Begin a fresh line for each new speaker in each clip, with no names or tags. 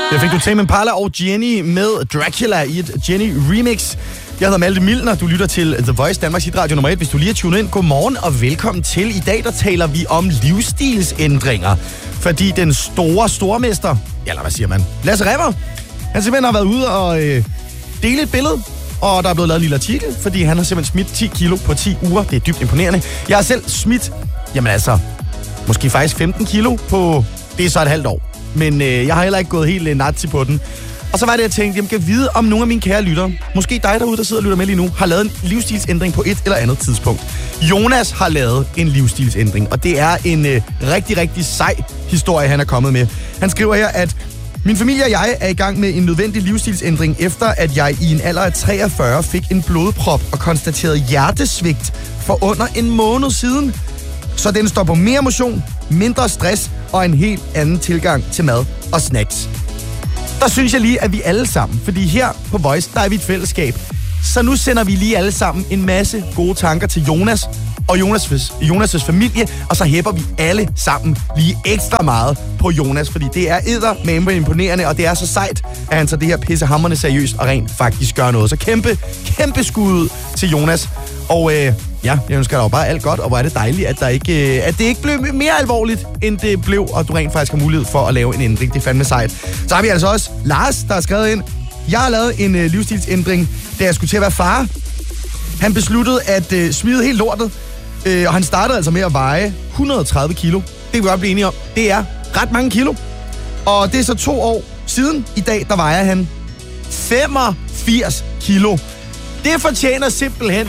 Jeg fik du Tame Impala og Jenny med Dracula i et Jenny remix. Jeg hedder Malte Milner, du lytter til The Voice, Danmarks hitradio nummer 1. Hvis du lige er tunet ind, godmorgen og velkommen til. I dag der taler vi om livsstilsændringer. Fordi den store stormester, eller hvad siger man, Lasse Rimmer, han simpelthen har været ude og dele et billede. Og der er blevet lavet en lille artikel, fordi han har simpelthen smidt 10 kilo på 10 uger. Det er dybt imponerende. Jeg har selv smidt, måske faktisk 15 kilo på, det er så et halvt år. Men jeg har heller ikke gået helt nazi på den. Og så var det, jeg tænkte, jeg kan vide, om nogle af mine kære lyttere, måske dig derude, der sidder og lytter med lige nu, har lavet en livsstilsændring på et eller andet tidspunkt. Jonas har lavet en livsstilsændring, og det er en rigtig, rigtig sej historie, han er kommet med. Han skriver her, at min familie og jeg er i gang med en nødvendig livsstilsændring, efter at jeg i en alder af 43 fik en blodprop og konstaterede hjertesvigt for under en måned siden. Så den står på mere motion, mindre stress og en helt anden tilgang til mad og snacks. Der synes jeg lige, at vi alle sammen, fordi her på Voice, der er vi et fællesskab. Så nu sender vi lige alle sammen en masse gode tanker til Jonas og Jonas' familie, og så hæpper vi alle sammen lige ekstra meget på Jonas, fordi det er eddermame imponerende, og det er så sejt, at han tager det her pissehamrende seriøst og rent faktisk gør noget. Så kæmpe skud til Jonas. Og jeg ønsker dig jo bare alt godt, og hvor er det dejligt, at det ikke blev mere alvorligt, end det blev, og du rent faktisk har mulighed for at lave en ændring. Det er fandme sejt. Så har vi altså også Lars, der har skrevet ind. Jeg har lavet en livsstilsændring, da jeg skulle til at være far. Han besluttede at smide helt lortet, og han startede altså med at veje 130 kilo. Det kan vi godt blive enige om. Det er ret mange kilo. Og det er så 2 år siden. I dag, der vejer han 85 kilo. Det fortjener simpelthen.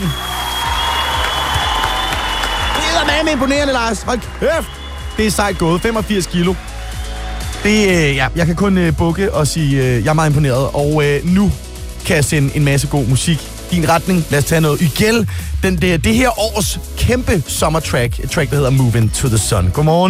Det er med imponerende, Lars. Hold kæft. Det er sejt gået. 85 kilo. Jeg kan kun bukke og sige, jeg er meget imponeret. Og nu kan jeg sende en masse god musik i din retning. Lad os tage noget Ygel. Det her års kæmpe sommertrack. Et track, der hedder Moving to the Sun. Godmorgen.